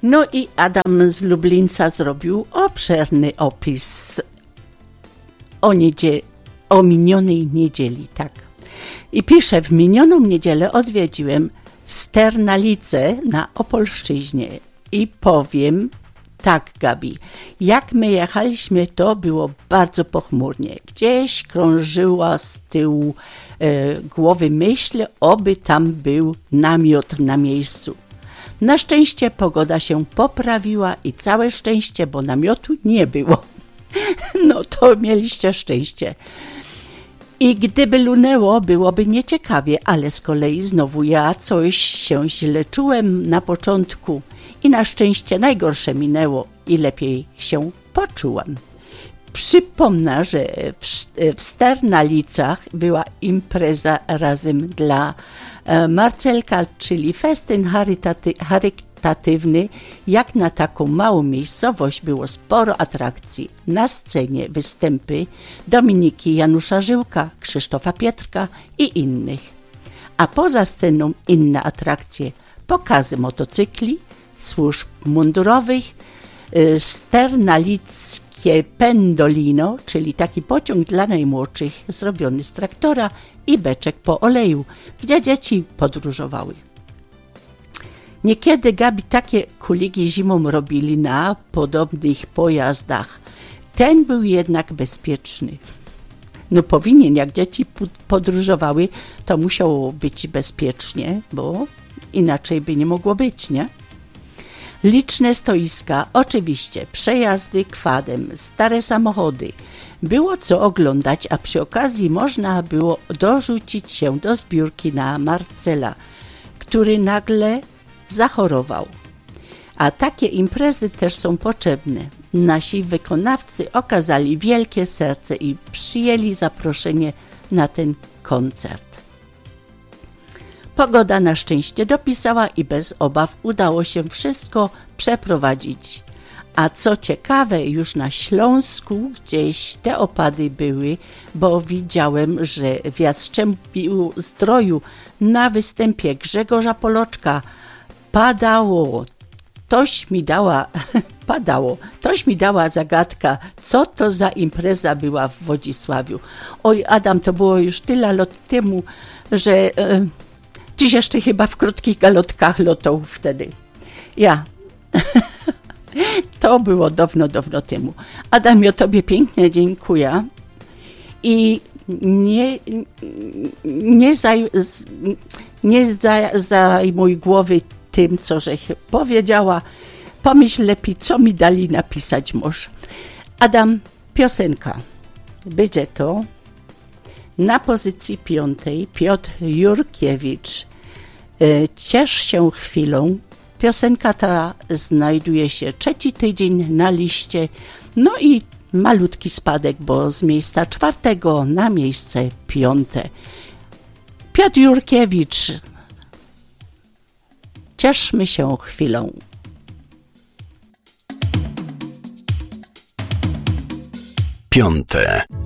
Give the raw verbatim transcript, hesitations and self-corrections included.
No i Adam z Lublińca zrobił obszerny opis o, niedzie- o minionej niedzieli, tak. I pisze, w minioną niedzielę odwiedziłem Sternalicę na Opolszczyźnie i powiem tak, Gabi, jak my jechaliśmy, to było bardzo pochmurnie. Gdzieś krążyła z tyłu e, głowy myśl, oby tam był namiot na miejscu. Na szczęście pogoda się poprawiła i całe szczęście, bo namiotu nie było. No to mieliście szczęście. I gdyby lunęło, byłoby nieciekawie, ale z kolei znowu ja coś się źle czułem na początku i na szczęście najgorsze minęło i lepiej się poczułam. Przypomnę, że w, w Sternalicach była impreza razem dla Marcelka, czyli festyn charytaty, charytatywny. Jak na taką małą miejscowość było sporo atrakcji. Na scenie występy Dominiki Janusza Żyłka, Krzysztofa Pietrka i innych. A poza sceną inne atrakcje, pokazy motocykli, służb mundurowych, Sternalickie Pendolino, czyli taki pociąg dla najmłodszych zrobiony z traktora i beczek po oleju, gdzie dzieci podróżowały. Niekiedy, Gabi, takie kuligi zimą robili na podobnych pojazdach. Ten był jednak bezpieczny. No powinien, jak dzieci podróżowały, to musiało być bezpiecznie, bo inaczej by nie mogło być, nie? Liczne stoiska, oczywiście, przejazdy kwadem, stare samochody. Było co oglądać, a przy okazji można było dorzucić się do zbiórki na Marcela, który nagle zachorował. A takie imprezy też są potrzebne. Nasi wykonawcy okazali wielkie serce i przyjęli zaproszenie na ten koncert. Pogoda na szczęście dopisała i bez obaw udało się wszystko przeprowadzić. A co ciekawe, już na Śląsku gdzieś te opady były, bo widziałem, że w Jastrzębiu Zdroju na występie Grzegorza Poloczka padało. Toś mi dała, padało, toś mi dała zagadka, co to za impreza była w Wodzisławiu. Oj, Adam, to było już tyle lat temu, że e, dziś jeszcze chyba w krótkich galotkach lotał wtedy. Ja. To było dawno, dawno temu. Adamie, tobie pięknie dziękuję i nie, nie, zaj, nie zajmuj głowy tym, co żech powiedziała. Pomyśl lepiej, co mi dali napisać może. Adam, piosenka. Będzie to na pozycji piątej Piotr Jurkiewicz. Ciesz się chwilą. Piosenka ta znajduje się trzeci tydzień na liście. No i malutki spadek, bo z miejsca czwartego na miejsce piąte. Piotr Jurkiewicz. Cieszmy się chwilą. Piąte.